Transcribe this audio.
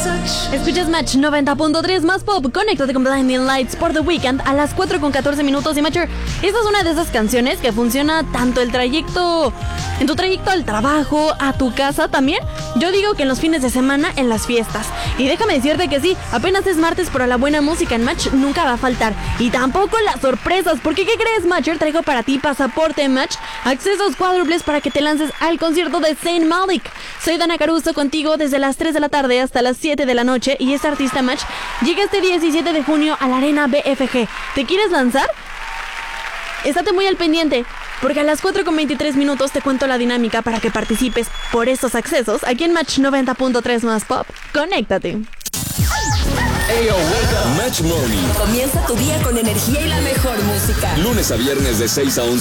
Escuchas Match 90.3 más pop. Conéctate con Blinding Lights por The Weeknd a las 4:14 y Matcher, esta es una de esas canciones que funciona tanto en tu trayecto al trabajo, a tu casa también. Yo digo que en los fines de semana, en las fiestas. Y déjame decirte que sí, apenas es martes, pero la buena música en Match nunca va a faltar. Y tampoco las sorpresas, porque ¿qué crees, Matcher? Traigo para ti pasaporte Match, accesos cuádruples para que te lances al concierto de Zayn Malik. Soy Dana Caruso contigo desde las 3 de la tarde hasta las 7 de la noche y este artista Match llega este 17 de junio a la Arena BFG. ¿Te quieres lanzar? Estate muy al pendiente, porque a las 4:23 te cuento la dinámica para que participes por estos accesos aquí en Match 90.3 más pop. Conéctate. Ayo, wake up. Match Morning. Comienza tu día con energía y la mejor música. Lunes a viernes de 6 a 11.